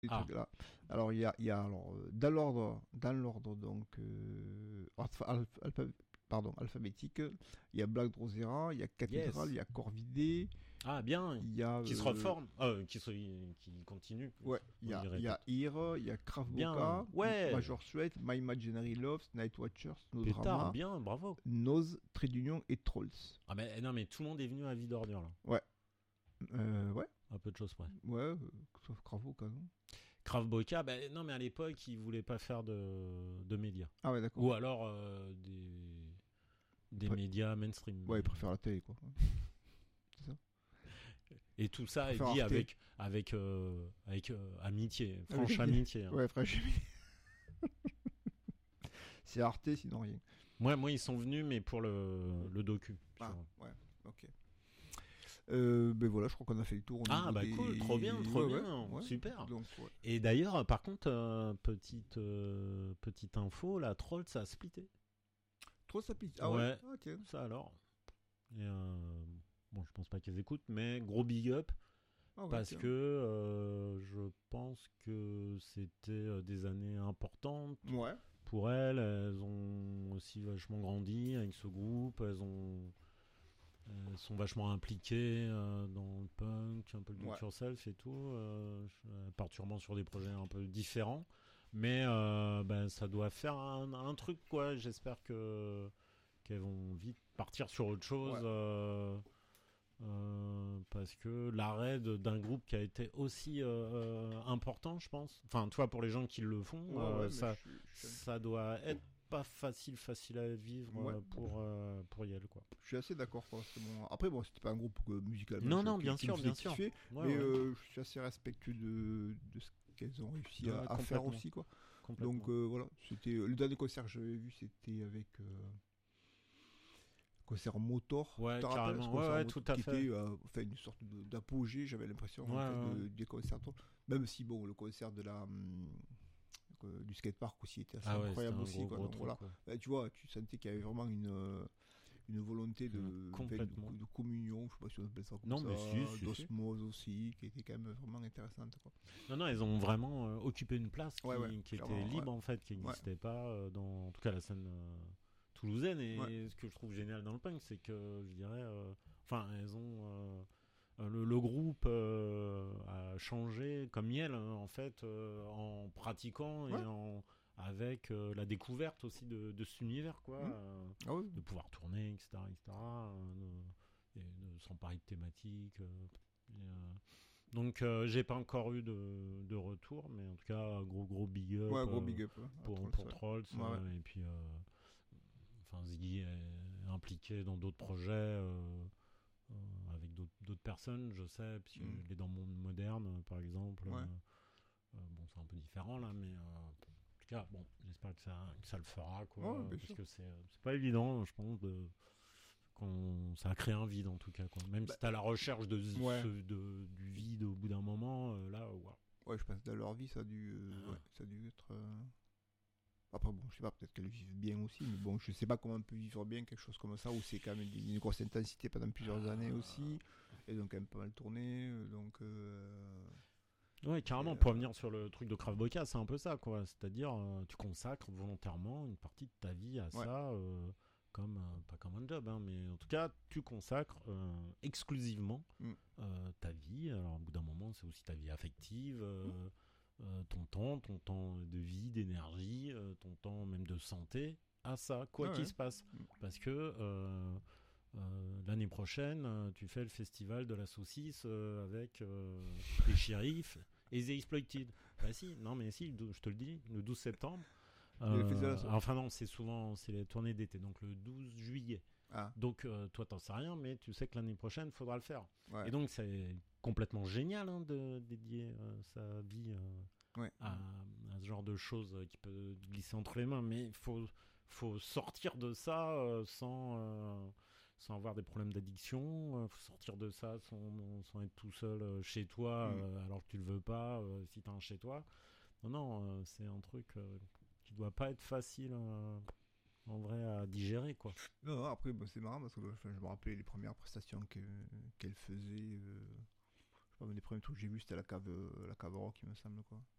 Des Ah, trucs là. Alors alors dans l'ordre donc alphabétique. Il y a Black Drosera, il y a Cathédrale, il yes. y a Corvidé, Ah, bien. il y a Qui se reforme. Qui continue. ouais, On dirait il y a peut-être. Ire, il y a Krav Bien. Boka, Ouais. Major Sweat, My Imaginary Loves, Night Watchers, No Pétard, Drama, bien, bravo. Nose, Trait d'Union et Trolls. Ah, mais non, mais tout le monde est venu à Vie d'ordure, là. Ouais. Ouais, Un peu de choses près. ouais, sauf Krav Boka, non? Krav Boka, non, mais à l'époque, ils voulaient pas faire de médias. Ah ouais, d'accord. Ou alors des Ouais. médias mainstream. Ouais, ils préfèrent la télé, quoi. C'est ça. Et tout ça est Préfèrent dit Arte. avec amitié, Ah oui. franche amitié. Hein. Ouais, frère, j'ai mis. C'est Arte, sinon rien. Moi, ils sont venus, mais pour le docu. Ah, sur- ouais, ok. Ben voilà, je crois qu'on a fait le tour. Au Ah, niveau bah des... cool, trop bien, ouais. super. Donc, ouais. Et d'ailleurs, par contre, petite info, la troll, ça a splitté. Trop ça pique. Ah Ouais. Ah, ok. Ça alors. Et, bon, je pense pas qu'elles écoutent, mais gros big up. Ah ouais, Parce tiens. que je pense que c'était des années importantes Ouais. pour elles. Elles ont aussi vachement grandi avec ce groupe. Elles sont vachement impliquées dans le punk, un peu le do Ouais. it yourself et tout. Elles partent sûrement sur des projets un peu différents. Mais ça doit faire un truc, quoi. J'espère qu'elles vont vite partir sur autre chose. Ouais. Parce que l'arrêt d'un groupe qui a été aussi important, je pense. Enfin, tu vois, pour les gens qui le font, Ouais, mais ça doit être pas facile à vivre Ouais. pour Yel, quoi. je suis assez d'accord, quoi. Après, bon, c'était pas un groupe musicalement Non, qui bien me sûr, faisait bien sûr. kiffer, Ouais, mais ouais. je suis assez respectueux de ce qu'elles ont réussi Ouais, à faire complètement. aussi, quoi. Complètement. Donc voilà, c'était le dernier concert que j'avais vu, c'était avec concert Motor. Ouais, Tu te rappelles, ce carrément. concert Ouais, Motor tout à qui fait. était enfin, une sorte d'apogée, j'avais l'impression en fait, Ouais. des concerts. Même si bon, le concert de du skatepark aussi était assez Ah ouais, c'était incroyable un aussi, quoi. gros Donc truc, voilà. quoi. Tu vois, tu sentais qu'il y avait vraiment une volonté Complètement. de communion, je sais pas si on appelle ça comme Non, ça, mais si. d'osmose aussi, qui était quand même vraiment intéressante, quoi. Non, ils ont vraiment occupé une place Ouais, qui était clairement, libre, ouais. en fait, qui n'existait pas dans, en tout cas, la scène toulousaine. Et ce que je trouve génial dans le punk, c'est que, je dirais, elles ont... le groupe a changé comme miel, hein, en fait, en pratiquant et Ouais. avec la découverte aussi de cet univers, quoi. Ah oui. De pouvoir tourner, etc. Et de s'emparer de thématiques. Donc, j'ai pas encore eu de retour, mais en tout cas, gros big up, Ouais, gros big up. pour Trolls. Ouais. Et puis, Ziggy est impliqué dans d'autres projets avec d'autres personnes, je sais, puisqu'il est dans le monde moderne, par exemple. Ouais. Bon, c'est un peu différent là, mais en tout cas, bon, j'espère que ça le fera, quoi. Ouais, bien Parce sûr. que c'est pas évident, je pense, ça a créé un vide en tout cas, quoi. Même si t'es à la recherche du vide au bout d'un moment, là, waouh. Ouais, je pense que dans leur vie, ça a dû être. Après, bon, je sais pas, peut-être qu'elles vivent bien aussi, mais bon, je sais pas comment on peut vivre bien quelque chose comme ça, où c'est quand même une grosse intensité pendant plusieurs années aussi, et donc quand même pas mal tourné, donc. Ouais, carrément, c'est, pour revenir sur le truc de Krav Boka, c'est un peu ça, quoi. C'est-à-dire, tu consacres volontairement une partie de ta vie à ça, pas comme un job, hein, mais en tout cas, tu consacres exclusivement ta vie. Alors, au bout d'un moment, c'est aussi ta vie affective, ton temps de vie, d'énergie, ton temps même de santé à ça, quoi qu'il se passe. Parce que l'année prochaine, tu fais le festival de la saucisse avec les shérifs et The Exploited. Bah si, non mais si, je te le dis, le 12 septembre. Enfin non, c'est les tournées d'été, donc le 12 juillet. Ah. Donc toi t'en sais rien, mais tu sais que l'année prochaine, il faudra le faire. Ouais. Et donc c'est complètement génial de dédier sa vie à ce genre de choses qui peut glisser entre les mains, mais il faut sortir de ça sans avoir des problèmes d'addiction, faut sortir de ça sans être tout seul chez toi alors que tu le veux pas, si t'as un chez toi. Non, c'est un truc qui doit pas être facile en vrai à digérer, quoi. Non, après, c'est marrant parce que je me rappelais les premières prestations qu'elle faisait. Je sais pas, mais les premiers trucs que j'ai vus, c'était la cave rock, il me semble, quoi.